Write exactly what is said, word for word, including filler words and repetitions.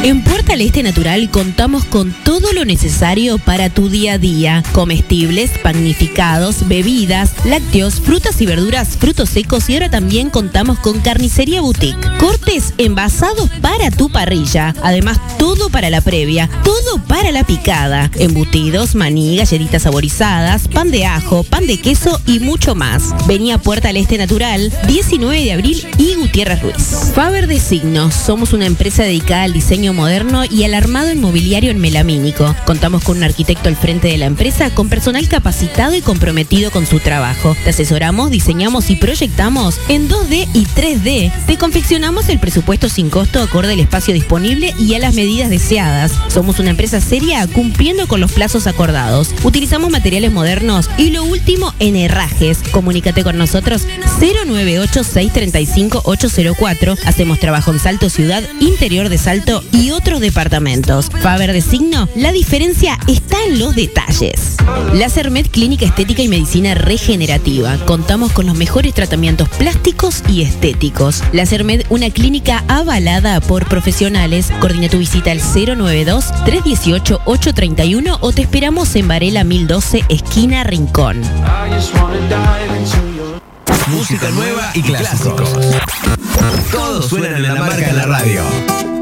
En Puerta del Este Natural contamos con todo lo necesario para tu día a día. Comestibles, panificados, bebidas, lácteos, frutas y verduras, frutos secos y ahora también contamos con carnicería boutique. Cortes envasados para tu parrilla. Además, todo para la previa, todo para la picada. Embutidos, maní, galletitas saborizadas, pan de ajo, pan de queso y mucho más. Vení a Puerta del Este Natural, diecinueve de abril y Gutiérrez Ruiz. Faber Designos, somos una empresa dedicada al diseño moderno y al armado inmobiliario en melamínico. Contamos con un arquitecto al frente de la empresa con personal capacitado y comprometido con su trabajo. Te asesoramos, diseñamos y proyectamos en dos D y tres D. Te confeccionamos el presupuesto sin costo acorde al espacio disponible y a las medidas deseadas. Somos una empresa seria cumpliendo con los plazos acordados. Utilizamos materiales modernos y lo último en herrajes. Comunícate con nosotros cero nueve ocho, seis tres cinco, ocho cero cuatro. Hacemos trabajo en Salto Ciudad, interior de Salto y otros departamentos. Faber Designo, la diferencia está en los detalles. Lasermed Clínica Estética y Medicina Regenerativa. Contamos con los mejores tratamientos plásticos y estéticos. Lasermed, una clínica avalada por profesionales. Coordina tu visita al cero nueve dos, tres uno ocho, ocho tres uno o te esperamos en Varela mil doce, esquina Rincón. Música nueva y clásicos. Todos suenan en la marca en la radio.